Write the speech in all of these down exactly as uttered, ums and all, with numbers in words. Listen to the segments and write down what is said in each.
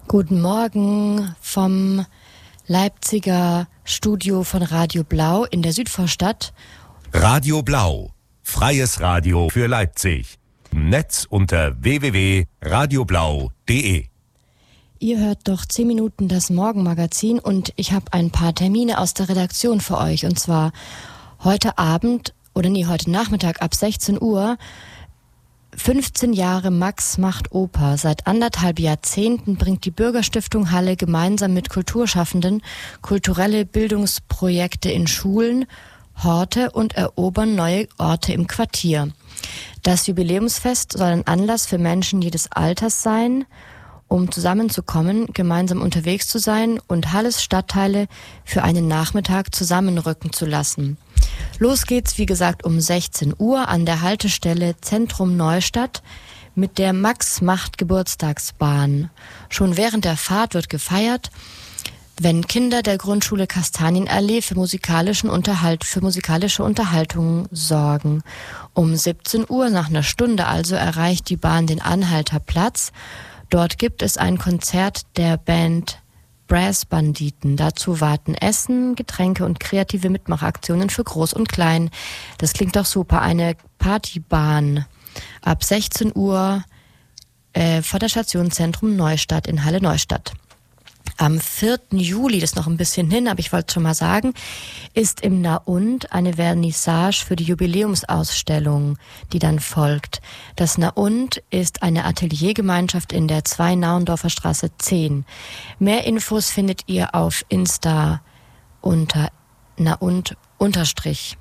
Guten Morgen vom Leipziger Studio von Radio Blau in der Südvorstadt. Radio Blau, freies Radio für Leipzig. Im Netz unter w w w punkt radio blau punkt d e. Ihr hört doch zehn Minuten das Morgenmagazin und ich habe ein paar Termine aus der Redaktion für euch. Und zwar heute Abend, oder nee, heute Nachmittag ab sechzehn Uhr, fünfzehn Jahre Max macht Oper. Seit anderthalb Jahrzehnten bringt die Bürgerstiftung Halle gemeinsam mit Kulturschaffenden kulturelle Bildungsprojekte in Schulen, Horte und erobern neue Orte im Quartier. Das Jubiläumsfest soll ein Anlass für Menschen jedes Alters sein, um zusammenzukommen, gemeinsam unterwegs zu sein und Halles Stadtteile für einen Nachmittag zusammenrücken zu lassen. Los geht's, wie gesagt, um sechzehn Uhr an der Haltestelle Zentrum Neustadt mit der Max-Macht-Geburtstagsbahn. Schon während der Fahrt wird gefeiert, wenn Kinder der Grundschule Kastanienallee für musikalischen Unterhalt, für musikalische Unterhaltungen sorgen. Um siebzehn Uhr, nach einer Stunde also, erreicht die Bahn den Anhalter Platz. Dort gibt es ein Konzert der Band Brassbanditen. Dazu warten Essen, Getränke und kreative Mitmachaktionen für Groß und Klein. Das klingt doch super. Eine Partybahn ab sechzehn Uhr äh, vor der Station Zentrum Neustadt in Halle Neustadt. Am vierten Juli, das ist noch ein bisschen hin, aber ich wollte schon mal sagen, ist im Naund eine Vernissage für die Jubiläumsausstellung, die dann folgt. Das Naund ist eine Ateliergemeinschaft in der zwei Nauendorfer Straße zehn. Mehr Infos findet ihr auf Insta unter Naund unterstrich.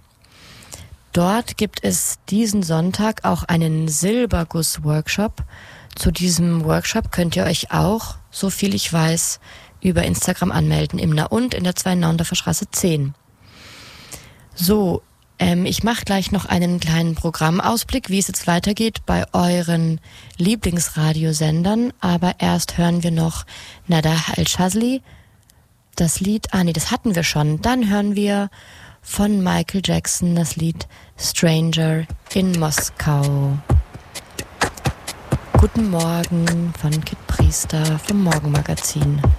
Dort gibt es diesen Sonntag auch einen Silberguss-Workshop. Zu diesem Workshop könnt ihr euch auch, so viel ich weiß, über Instagram anmelden, im Naund in der zwei Nauendorfer Straße zehn. So, ähm, ich mache gleich noch einen kleinen Programmausblick, wie es jetzt weitergeht bei euren Lieblingsradiosendern, aber erst hören wir noch Nada Al-Shazli, das Lied, ah nee, das hatten wir schon, dann hören wir von Michael Jackson das Lied Stranger in Moskau. Guten Morgen von Kit Priester vom Morgenmagazin.